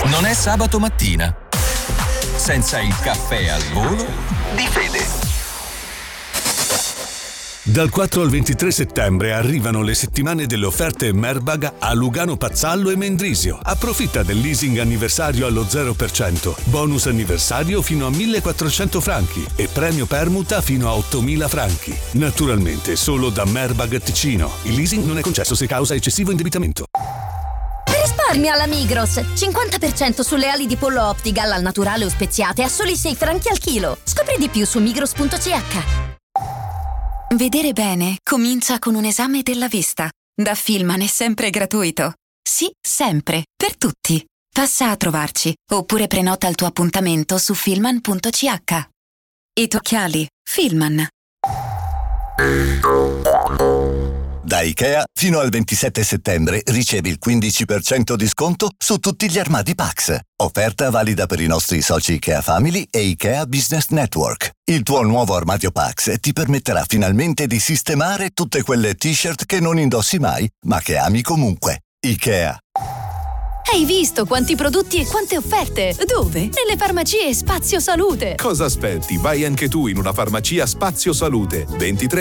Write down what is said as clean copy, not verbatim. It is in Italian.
Non è sabato mattina, senza il caffè al volo di Fede. Dal 4 al 23 settembre arrivano le settimane delle offerte Merbag a Lugano Pazzallo e Mendrisio. Approfitta del leasing anniversario allo 0%, bonus anniversario fino a 1.400 franchi e premio permuta fino a 8.000 franchi. Naturalmente solo da Merbag Ticino. Il leasing non è concesso se causa eccessivo indebitamento. Risparmia alla Migros. 50% sulle ali di pollo Optigal al naturale o speziate a soli 6 franchi al chilo. Scopri di più su migros.ch. Vedere bene comincia con un esame della vista. Da Filman è sempre gratuito. Sì, sempre, per tutti. Passa a trovarci oppure prenota il tuo appuntamento su filman.ch. I tuoi occhiali, Filman. Da IKEA fino al 27 settembre ricevi il 15% di sconto su tutti gli armadi Pax. Offerta valida per i nostri soci IKEA Family e IKEA Business Network. Il tuo nuovo armadio Pax ti permetterà finalmente di sistemare tutte quelle t-shirt che non indossi mai, ma che ami comunque. IKEA. Hai visto quanti prodotti e quante offerte? Dove? Nelle farmacie Spazio Salute. Cosa aspetti? Vai anche tu in una farmacia Spazio Salute. 23